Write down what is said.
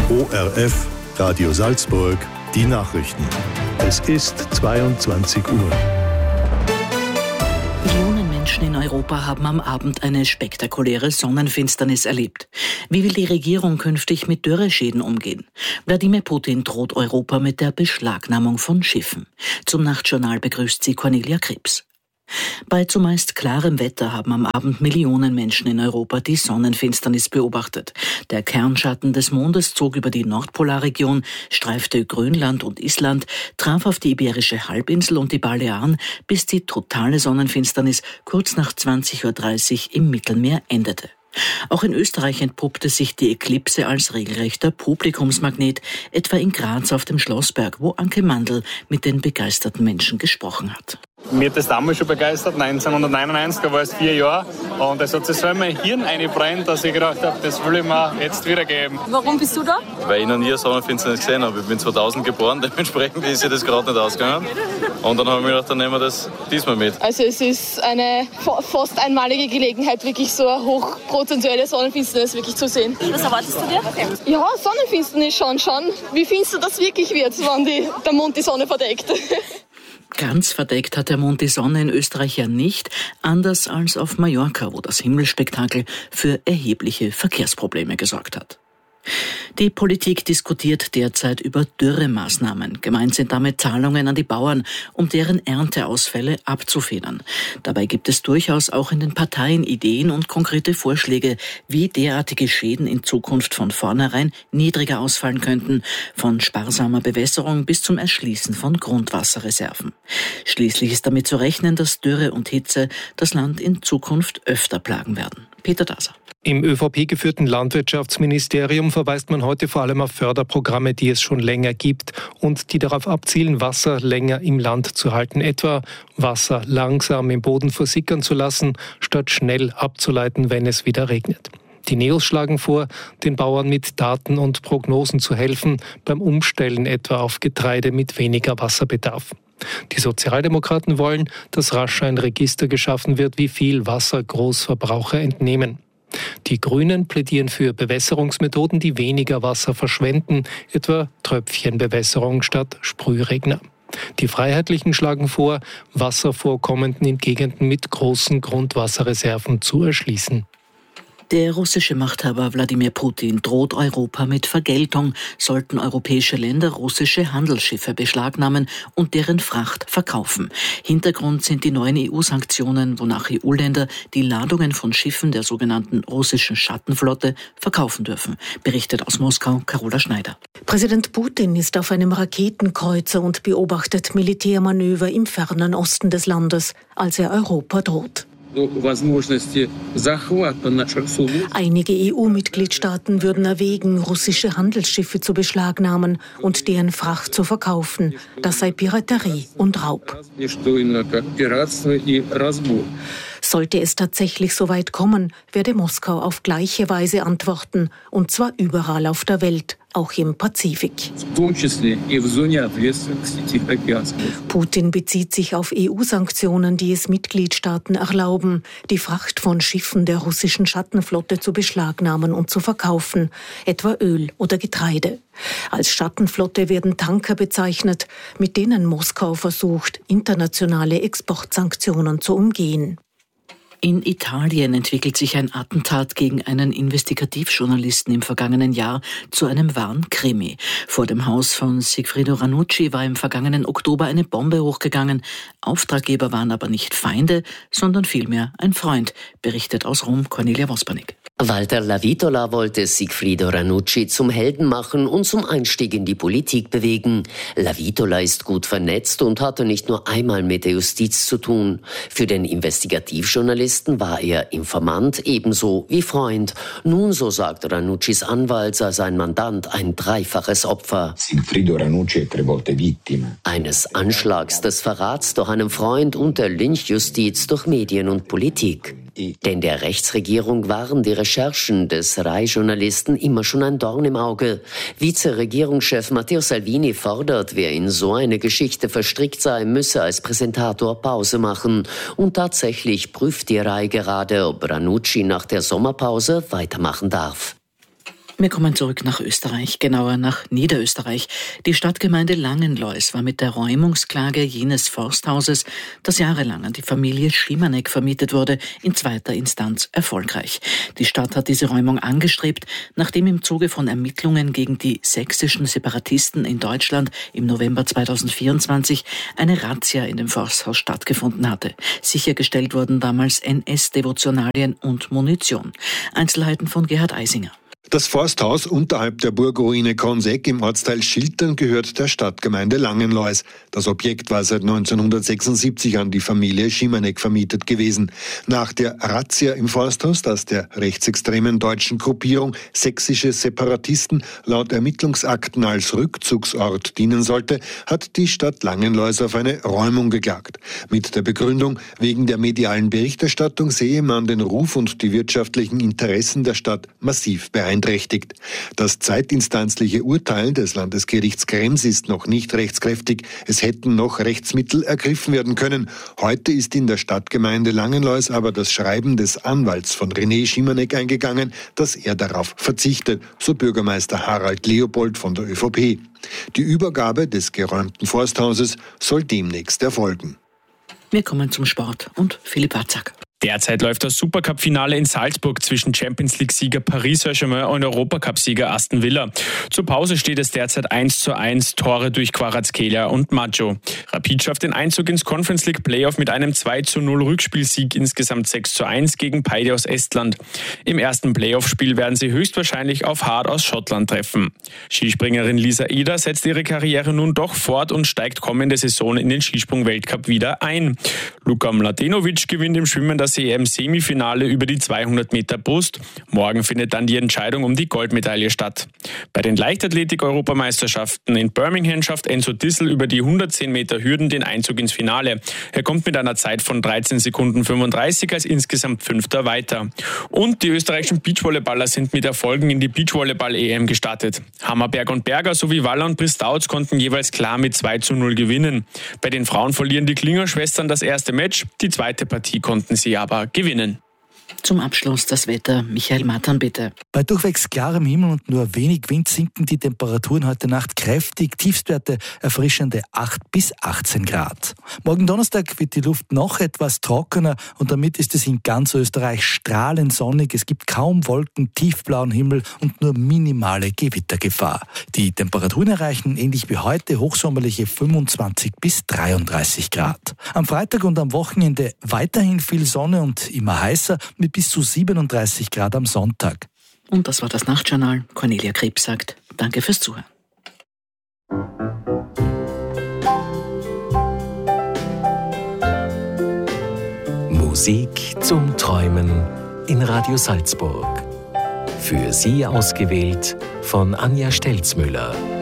ORF, Radio Salzburg, die Nachrichten. Es ist 22 Uhr. Millionen Menschen in Europa haben am Abend eine spektakuläre Sonnenfinsternis erlebt. Wie will die Regierung künftig mit Dürreschäden umgehen? Wladimir Putin droht Europa mit der Beschlagnahmung von Schiffen. Zum Nachtjournal begrüßt sie Cornelia Krebs. Bei zumeist klarem Wetter haben am Abend Millionen Menschen in Europa die Sonnenfinsternis beobachtet. Der Kernschatten des Mondes zog über die Nordpolarregion, streifte Grönland und Island, traf auf die Iberische Halbinsel und die Balearen, bis die totale Sonnenfinsternis kurz nach 20:30 Uhr im Mittelmeer endete. Auch in Österreich entpuppte sich die Eklipse als regelrechter Publikumsmagnet, etwa in Graz auf dem Schlossberg, wo Anke Mandl mit den begeisterten Menschen gesprochen hat. Mir hat das damals schon begeistert, 1999, da war es 4 Jahre. Und es hat sich so in mein Hirn eingebrannt, dass ich gedacht habe, das will ich mir jetzt wiedergeben. Warum bist du da? Weil ich noch nie eine Sonnenfinsternis gesehen habe. Ich bin 2000 geboren, dementsprechend ist sich das gerade nicht ausgegangen. Und dann habe ich mir gedacht, dann nehmen wir das diesmal mit. Also es ist eine fast einmalige Gelegenheit, wirklich so eine hochprozentuelle Sonnenfinsternis wirklich zu sehen. Was erwartest du dir? Ja, Sonnenfinsternis schauen. Wie finster das wirklich wird, wenn der Mond die Sonne verdeckt. Ganz verdeckt hat der Mond die Sonne in Österreich ja nicht, anders als auf Mallorca, wo das Himmelspektakel für erhebliche Verkehrsprobleme gesorgt hat. Die Politik diskutiert derzeit über Dürremaßnahmen. Gemeint sind damit Zahlungen an die Bauern, um deren Ernteausfälle abzufedern. Dabei gibt es durchaus auch in den Parteien Ideen und konkrete Vorschläge, wie derartige Schäden in Zukunft von vornherein niedriger ausfallen könnten, von sparsamer Bewässerung bis zum Erschließen von Grundwasserreserven. Schließlich ist damit zu rechnen, dass Dürre und Hitze das Land in Zukunft öfter plagen werden. Peter Daser. Im ÖVP-geführten Landwirtschaftsministerium verweist man heute vor allem auf Förderprogramme, die es schon länger gibt und die darauf abzielen, Wasser länger im Land zu halten. Etwa Wasser langsam im Boden versickern zu lassen, statt schnell abzuleiten, wenn es wieder regnet. Die NEOS schlagen vor, den Bauern mit Daten und Prognosen zu helfen, beim Umstellen etwa auf Getreide mit weniger Wasserbedarf. Die Sozialdemokraten wollen, dass rasch ein Register geschaffen wird, wie viel Wasser Großverbraucher entnehmen. Die Grünen plädieren für Bewässerungsmethoden, die weniger Wasser verschwenden, etwa Tröpfchenbewässerung statt Sprühregner. Die Freiheitlichen schlagen vor, Wasservorkommenden in Gegenden mit großen Grundwasserreserven zu erschließen. Der russische Machthaber Wladimir Putin droht Europa mit Vergeltung, sollten europäische Länder russische Handelsschiffe beschlagnahmen und deren Fracht verkaufen. Hintergrund sind die neuen EU-Sanktionen, wonach EU-Länder die Ladungen von Schiffen der sogenannten russischen Schattenflotte verkaufen dürfen, berichtet aus Moskau Carola Schneider. Präsident Putin ist auf einem Raketenkreuzer und beobachtet Militärmanöver im fernen Osten des Landes, als er Europa droht. Einige EU-Mitgliedstaaten würden erwägen, russische Handelsschiffe zu beschlagnahmen und deren Fracht zu verkaufen. Das sei Piraterie und Raub. Sollte es tatsächlich so weit kommen, werde Moskau auf gleiche Weise antworten, und zwar überall auf der Welt, auch im Pazifik. Putin bezieht sich auf EU-Sanktionen, die es Mitgliedstaaten erlauben, die Fracht von Schiffen der russischen Schattenflotte zu beschlagnahmen und zu verkaufen, etwa Öl oder Getreide. Als Schattenflotte werden Tanker bezeichnet, mit denen Moskau versucht, internationale Exportsanktionen zu umgehen. In Italien entwickelt sich ein Attentat gegen einen Investigativjournalisten im vergangenen Jahr zu einem wahren Krimi. Vor dem Haus von Sigfrido Ranucci war im vergangenen Oktober eine Bombe hochgegangen. Auftraggeber waren aber nicht Feinde, sondern vielmehr ein Freund, berichtet aus Rom Cornelia Wospanik. Walter Lavitola wollte Sigfrido Ranucci zum Helden machen und zum Einstieg in die Politik bewegen. Lavitola ist gut vernetzt und hatte nicht nur einmal mit der Justiz zu tun. Für den Investigativjournalisten war er Informant ebenso wie Freund. Nun, so sagt Ranuccis Anwalt, sei sein Mandant ein dreifaches Opfer. Sigfrido Ranucci è 3 volte vittima. Eines Anschlags, des Verrats durch einen Freund und der Lynchjustiz durch Medien und Politik. Denn der Rechtsregierung waren die Recherchen des Rai-Journalisten immer schon ein Dorn im Auge. Vizeregierungschef Matteo Salvini fordert, wer in so eine Geschichte verstrickt sei, müsse als Präsentator Pause machen. Und tatsächlich prüft die Rai gerade, ob Ranucci nach der Sommerpause weitermachen darf. Wir kommen zurück nach Österreich, genauer nach Niederösterreich. Die Stadtgemeinde Langenlois war mit der Räumungsklage jenes Forsthauses, das jahrelang an die Familie Schimanek vermietet wurde, in zweiter Instanz erfolgreich. Die Stadt hat diese Räumung angestrebt, nachdem im Zuge von Ermittlungen gegen die sächsischen Separatisten in Deutschland im November 2024 eine Razzia in dem Forsthaus stattgefunden hatte. Sichergestellt wurden damals NS-Devotionalien und Munition. Einzelheiten von Gerhard Eisinger. Das Forsthaus unterhalb der Burgruine Konseck im Ortsteil Schiltern gehört der Stadtgemeinde Langenlois. Das Objekt war seit 1976 an die Familie Schimanek vermietet gewesen. Nach der Razzia im Forsthaus, das der rechtsextremen deutschen Gruppierung sächsische Separatisten laut Ermittlungsakten als Rückzugsort dienen sollte, hat die Stadt Langenlois auf eine Räumung geklagt. Mit der Begründung, wegen der medialen Berichterstattung sehe man den Ruf und die wirtschaftlichen Interessen der Stadt massiv beeinträchtigt. Das zeitinstanzliche Urteil des Landesgerichts Krems ist noch nicht rechtskräftig. Es hätten noch Rechtsmittel ergriffen werden können. Heute ist in der Stadtgemeinde Langenlois aber das Schreiben des Anwalts von René Schimanek eingegangen, dass er darauf verzichtet, so Bürgermeister Harald Leopold von der ÖVP. Die Übergabe des geräumten Forsthauses soll demnächst erfolgen. Wir kommen zum Sport und Philipp Watzak. Derzeit läuft das Supercup-Finale in Salzburg zwischen Champions-League-Sieger Paris Saint-Germain und Europacup-Sieger Aston Villa. Zur Pause steht es derzeit 1:1, Tore durch Kvaratskhelia und Maggio. Rapid schafft den Einzug ins Conference-League-Playoff mit einem 2:0 Rückspielsieg, insgesamt 6:1 gegen Paide aus Estland. Im ersten Playoff-Spiel werden sie höchstwahrscheinlich auf Hart aus Schottland treffen. Skispringerin Lisa Eder setzt ihre Karriere nun doch fort und steigt kommende Saison in den Skisprung-Weltcup wieder ein. Luka Mladenovic gewinnt im Schwimmen das EM-Semifinale über die 200 Meter Brust. Morgen findet dann die Entscheidung um die Goldmedaille statt. Bei den Leichtathletik-Europameisterschaften in Birmingham schafft Enzo Dissel über die 110 Meter Hürden den Einzug ins Finale. Er kommt mit einer Zeit von 13 Sekunden 35 als insgesamt Fünfter weiter. Und die österreichischen Beachvolleyballer sind mit Erfolgen in die Beachvolleyball-EM gestartet. Hammerberg und Berger sowie Waller und Bristauz konnten jeweils klar mit 2:0 gewinnen. Bei den Frauen verlieren die Klinger-Schwestern das erste Match, die zweite Partie konnten sie aber gewinnen. Zum Abschluss das Wetter. Michael Mattern, bitte. Bei durchwegs klarem Himmel und nur wenig Wind sinken die Temperaturen heute Nacht kräftig. Tiefstwerte erfrischende 8 bis 18 Grad. Morgen Donnerstag wird die Luft noch etwas trockener und damit ist es in ganz Österreich strahlend sonnig. Es gibt kaum Wolken, tiefblauen Himmel und nur minimale Gewittergefahr. Die Temperaturen erreichen ähnlich wie heute hochsommerliche 25 bis 33 Grad. Am Freitag und am Wochenende weiterhin viel Sonne und immer heißer mit bis zu 37 Grad am Sonntag. Und das war das Nachtjournal. Cornelia Krebs sagt, danke fürs Zuhören. Musik zum Träumen in Radio Salzburg. Für Sie ausgewählt von Anja Stelzmüller.